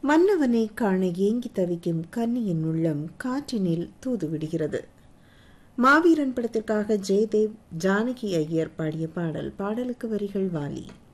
மன்னவனை காண ஏங்கி தவிக்கும் கன்னியின் உள்ளம் காற்றினில் தூதுவிடுகிறது. மாவீரன் படத்திற்காக ஜெயதேவ் ஜானகி ஐயர் பாடிய பாடல். பாடலுக்கு வரிகள் வாலி.